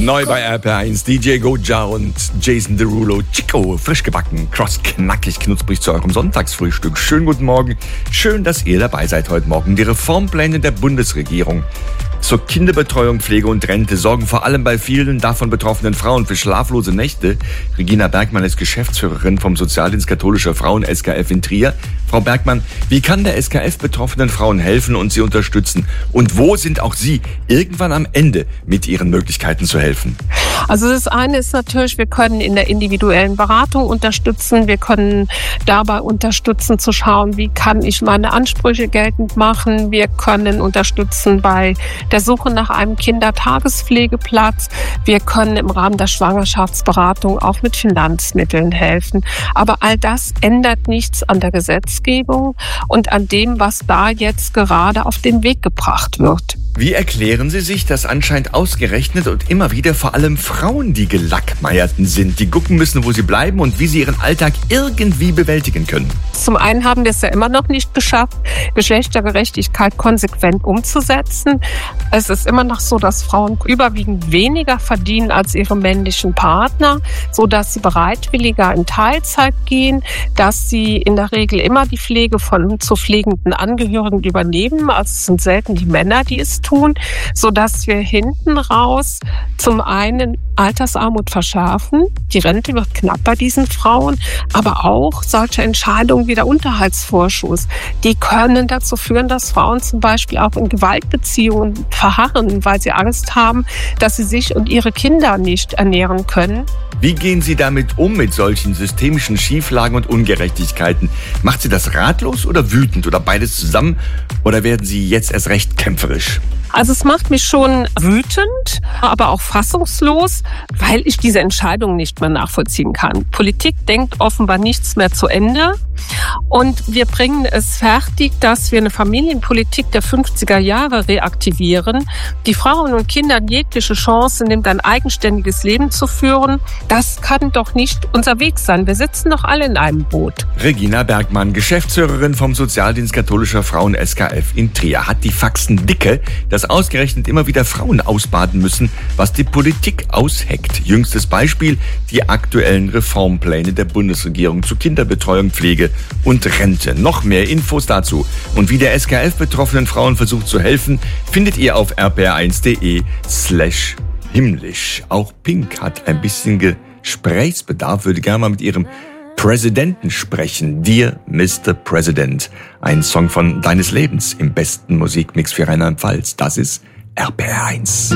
Neu bei RPR1, DJ Goja und Jason Derulo. Chico, frisch gebacken, crossknackig, knusprig zu eurem Sonntagsfrühstück. Schönen guten Morgen. Schön, dass ihr dabei seid heute Morgen. Die Reformpläne der Bundesregierung zur Kinderbetreuung, Pflege und Rente sorgen vor allem bei vielen davon betroffenen Frauen für schlaflose Nächte. Regina Bergmann ist Geschäftsführerin vom Sozialdienst Katholischer Frauen SKF in Trier. Frau Bergmann, wie kann der SKF betroffenen Frauen helfen und sie unterstützen? Und wo sind auch Sie irgendwann am Ende mit Ihren Möglichkeiten zu helfen? Also das eine ist natürlich, wir können in der individuellen Beratung unterstützen. Wir können dabei unterstützen zu schauen, wie kann ich meine Ansprüche geltend machen. Wir können unterstützen bei der Suche nach einem Kindertagespflegeplatz. Wir können im Rahmen der Schwangerschaftsberatung auch mit Finanzmitteln helfen. Aber all das ändert nichts an der Gesetzgebung und an dem, was da jetzt gerade auf den Weg gebracht wird. Wie erklären Sie sich, dass anscheinend ausgerechnet und immer wieder vor allem Frauen die Gelackmeierten sind, die gucken müssen, wo sie bleiben und wie sie ihren Alltag irgendwie bewältigen können? Zum einen haben wir es ja immer noch nicht geschafft, Geschlechtergerechtigkeit konsequent umzusetzen. Es ist immer noch so, dass Frauen überwiegend weniger verdienen als ihre männlichen Partner, sodass sie bereitwilliger in Teilzeit gehen, dass sie in der Regel immer die Pflege von zu pflegenden Angehörigen übernehmen. Also es sind selten die Männer, die es tun, sodass wir hinten raus zum einen Altersarmut verschärfen. Die Rente wird knapp bei diesen Frauen, aber auch solche Entscheidungen wie der Unterhaltsvorschuss, die können dazu führen, dass Frauen zum Beispiel auch in Gewaltbeziehungen verharren, weil sie Angst haben, dass sie sich und ihre Kinder nicht ernähren können. Wie gehen Sie damit um, mit solchen systemischen Schieflagen und Ungerechtigkeiten? Macht Sie das ratlos oder wütend oder beides zusammen? Oder werden Sie jetzt erst recht kämpferisch? Also es macht mich schon wütend, aber auch fassungslos, weil ich diese Entscheidung nicht mehr nachvollziehen kann. Politik denkt offenbar nichts mehr zu Ende. Und wir bringen es fertig, dass wir eine Familienpolitik der 50er Jahre reaktivieren, die Frauen und Kindern jegliche Chance nimmt, ein eigenständiges Leben zu führen. Das kann doch nicht unser Weg sein. Wir sitzen doch alle in einem Boot. Regina Bergmann, Geschäftsführerin vom Sozialdienst Katholischer Frauen SKF in Trier, hat die Faxen dicke, dass ausgerechnet immer wieder Frauen ausbaden müssen, was die Politik ausheckt. Jüngstes Beispiel, die aktuellen Reformpläne der Bundesregierung zu Kinderbetreuung, Pflege und Rente. Noch mehr Infos dazu und wie der SKF betroffenen Frauen versucht zu helfen, findet ihr auf rpr1.de/himmlisch. Auch Pink hat ein bisschen Gesprächsbedarf, würde gerne mal mit ihrem Präsidenten sprechen. Dear Mr. President. Ein Song von Deines Lebens im besten Musikmix für Rheinland-Pfalz. Das ist RPR1.